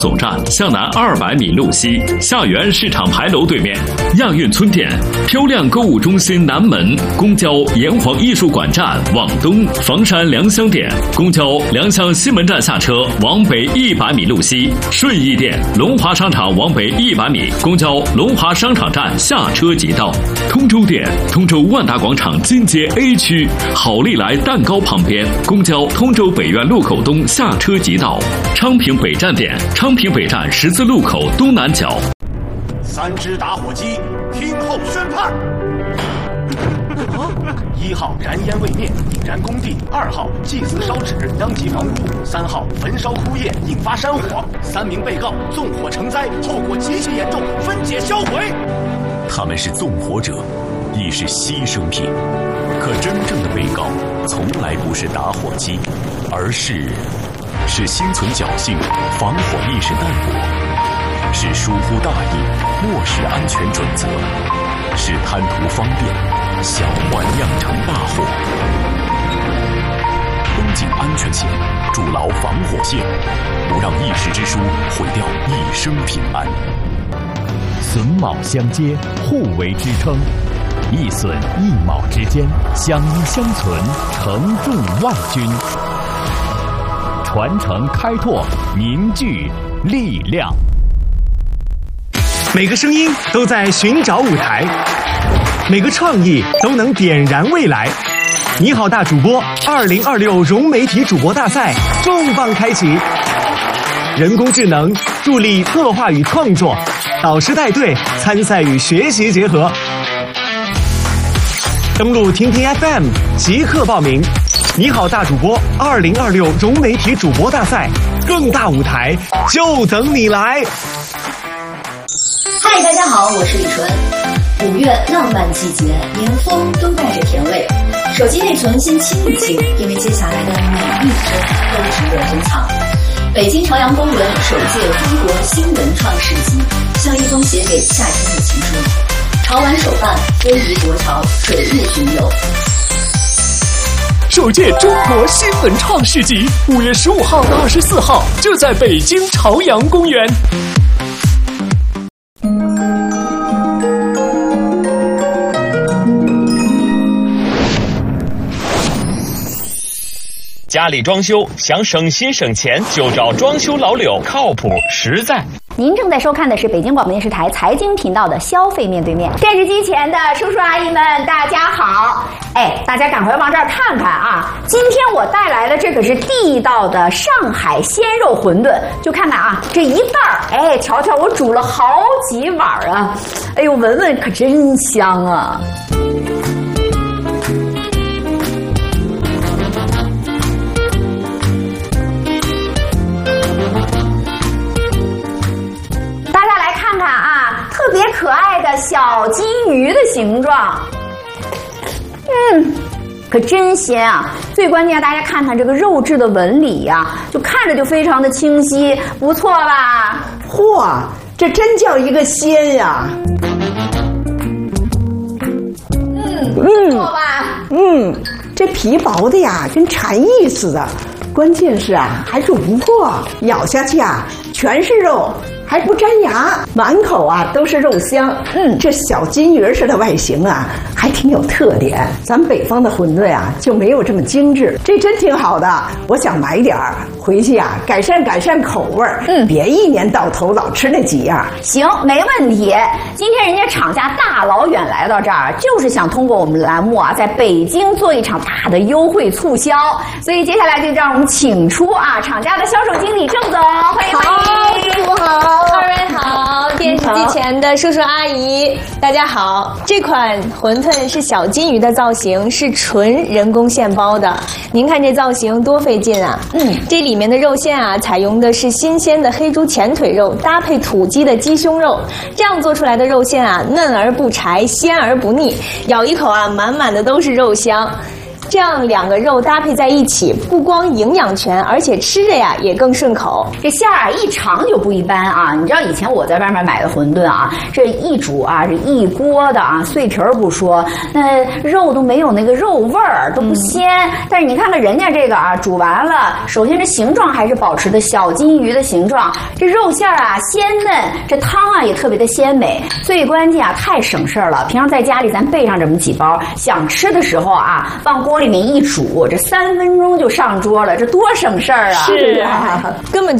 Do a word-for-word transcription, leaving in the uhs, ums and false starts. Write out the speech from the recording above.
总站向南二百米路西，下园市场牌楼对面，亚运村店，漂亮购物中心南门，公交炎黄艺术馆站往东，房山良乡店，公交良乡西门站下车往北一百米路西，顺义店，龙华商场往北一百米，公交龙华商场站下车即到。通州店，通州万达广场金街 A 区，好利来蛋糕旁边，公交通州北苑路口东下车即到。昌平北站店，昌平北站十字路口东南角。 三只打火机，听候宣判。一号燃烟未灭，引燃工地；二号祭祀烧纸，殃及房屋；三号焚烧枯叶，引发山火。三名被告纵火成灾，后果极其严重，分解销毁。 他们是纵火者，亦是牺牲品。可真正的被告，从来不是打火机，而是是心存侥幸，防火意识淡薄，是疏忽大意，漠视安全准则，是贪图方便，小玩酿成大祸。绷紧安全线，筑牢防火线，不让一时之疏毁掉一生平安。 榫卯相接，互为支撑，一榫一卯之间，相依相存，承重万钧。传承开拓，凝聚力量。 每个声音都在寻找舞台，每个创意都能点燃未来。你好，大主播二零二六融媒体主播大赛重磅开启，人工智能助力策划与创作，导师带队，参赛与学习结合。登录听听 F M， 即刻报名。你好，大主播二零二六融媒体主播大赛，更大舞台就等你来。 嗨，大家好，我是李纯。五月浪漫季节，连风都带着甜味。手机内存先清一清，因为接下来的每一帧都值得珍藏。北京朝阳公园首届中国新文创市集，像一封写给夏天的情书。潮玩手办，飞鱼国潮，水日巡游。 首届中国新文创市集，五月十五号到二十四号，就在北京朝阳公园。 家里装修想省心省钱，就找装修老柳，靠谱实在。 您正在收看的是北京广播电视台财经频道的消费面对面。电视机前的叔叔阿姨们，大家好！哎，大家赶快往这儿看看啊！今天我带来的这可是地道的上海鲜肉馄饨，就看看啊，这一袋儿，哎，瞧瞧，我煮了好几碗啊！哎呦，闻闻可真香啊！特别可爱的小金鱼的形状，嗯，可真鲜啊！最关键，大家看看这个肉质的纹理呀、啊，就看着就非常的清晰，不错吧？ 嚯，这真叫一个鲜呀！ 嗯，不错吧？ 嗯，这皮薄的呀，跟蝉翼似的。关键是啊，还煮不破，咬下去啊，全是肉。还不粘牙，满口啊都是肉香。嗯，这小金鱼似的外形啊，还挺有特点。咱们北方的馄饨啊，就没有这么精致。这真挺好的，我想买点儿回去啊，改善改善口味儿。嗯，别一年到头老吃那几样。 行，没问题。今天人家厂家大老远来到这儿，就是想通过我们的栏目啊，在北京做一场大的优惠促销。所以接下来就让我们请出啊，厂家的销售经理郑总，欢迎欢迎。 师傅好。二位好，电视机前的叔叔阿姨，大家好。这款馄饨是小金鱼的造型，是纯人工现包的。您看这造型多费劲啊！嗯，这里面的肉馅啊，采用的是新鲜的黑猪前腿肉，搭配土鸡的鸡胸肉，这样做出来的肉馅啊，嫩而不柴，鲜而不腻，咬一口啊，满满的都是肉香。 这样两个肉搭配在一起，不光营养全，而且吃着呀也更顺口。 这馅儿啊一尝就不一般啊！你知道以前我在外面买的馄饨啊，这一煮啊，这一锅的啊，碎皮儿不说，那肉都没有那个肉味儿，都不鲜。嗯、但是你看看人家这个啊，煮完了，首先这形状还是保持的小金鱼的形状，这肉馅儿啊鲜嫩，这汤啊也特别的鲜美。最关键啊，太省事儿了。平常在家里咱备上这么几包，想吃的时候啊，往锅里面一煮，这三分钟就上桌了，这多省事儿啊！ 是啊，根本就。